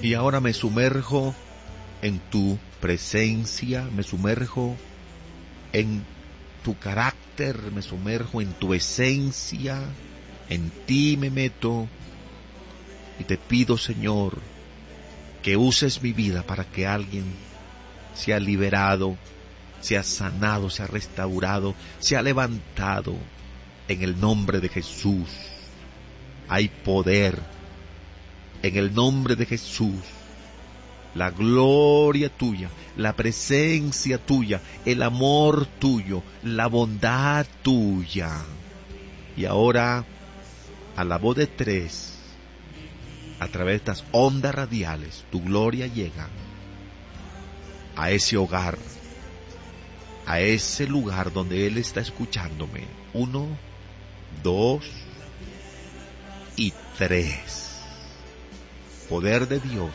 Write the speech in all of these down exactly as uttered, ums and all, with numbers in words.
Y ahora me sumerjo en tu presencia, me sumerjo en tu carácter, me sumerjo en tu esencia, en ti me meto y te pido, Señor, que uses mi vida para que alguien sea liberado, sea sanado, sea restaurado, sea levantado en el nombre de Jesús. Hay poder en el nombre de Jesús. La gloria tuya, la presencia tuya, el amor tuyo, la bondad tuya. Y ahora, a la voz de tres, a través de estas ondas radiales, tu gloria llega a ese hogar, a ese lugar donde Él está escuchándome. Uno, dos y tres. Poder de Dios.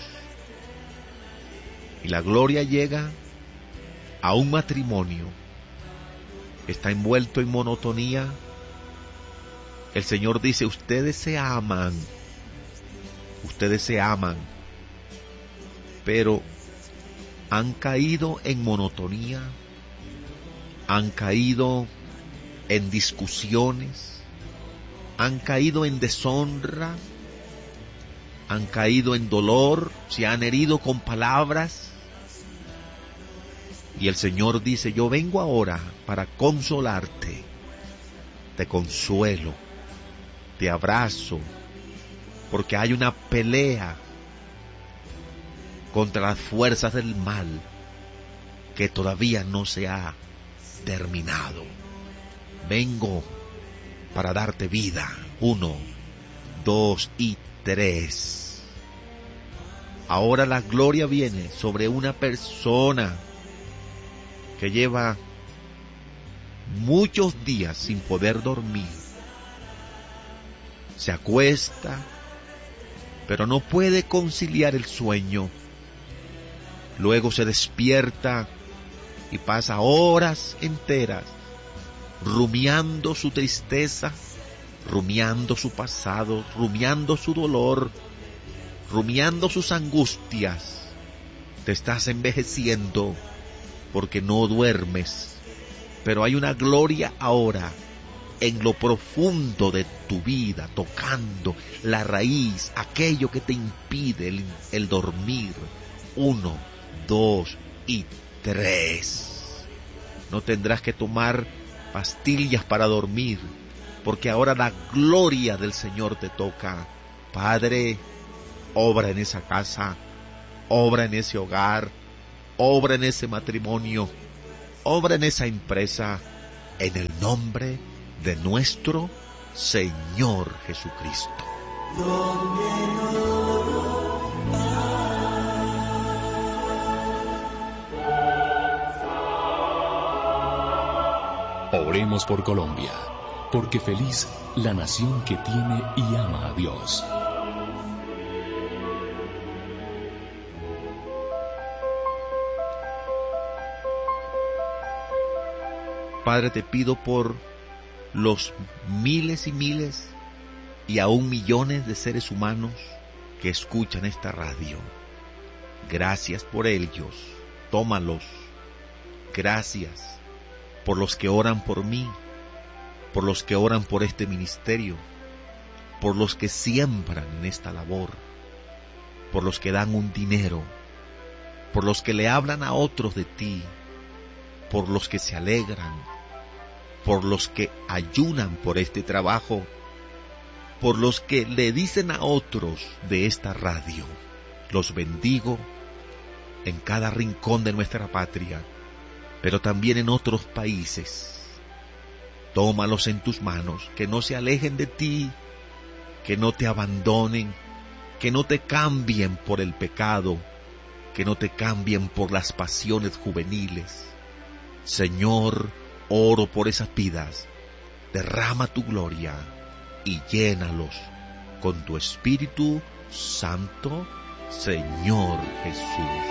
Y la gloria llega a un matrimonio. Está envuelto en monotonía. El Señor dice, ustedes se aman. Ustedes se aman. Pero han caído en monotonía. Han caído en discusiones. Han caído en deshonra. Han caído en dolor. Se han herido con palabras. Y el Señor dice, yo vengo ahora para consolarte. Te consuelo, te abrazo, porque hay una pelea contra las fuerzas del mal que todavía no se ha terminado. Vengo para darte vida. Uno, dos y tres. Ahora la gloria viene sobre una persona que lleva muchos días sin poder dormir. Se acuesta, pero no puede conciliar el sueño. Luego se despierta y pasa horas enteras rumiando su tristeza, rumiando su pasado, rumiando su dolor, rumiando sus angustias. Te estás envejeciendo porque no duermes, pero hay una gloria ahora en lo profundo de tu vida, tocando la raíz, aquello que te impide el, el dormir. Uno, dos y tres. No tendrás que tomar pastillas para dormir, porque ahora la gloria del Señor te toca. Padre, obra en esa casa, obra en ese hogar, obra en ese matrimonio, obra en esa empresa, en el nombre de nuestro Señor Jesucristo. Oremos por Colombia, porque feliz la nación que tiene y ama a Dios. Padre, te pido por los miles y miles y aún millones de seres humanos que escuchan esta radio. Gracias por ellos, tómalos. Gracias por los que oran por mí, por los que oran por este ministerio, por los que siembran en esta labor, por los que dan un dinero, por los que le hablan a otros de ti, por los que se alegran, por los que ayunan por este trabajo, por los que le dicen a otros de esta radio. Los bendigo en cada rincón de nuestra patria, pero también en otros países. Tómalos en tus manos, que no se alejen de ti, que no te abandonen, que no te cambien por el pecado, que no te cambien por las pasiones juveniles. Señor, oro por esas vidas, derrama tu gloria y llénalos con tu Espíritu Santo, Señor Jesús.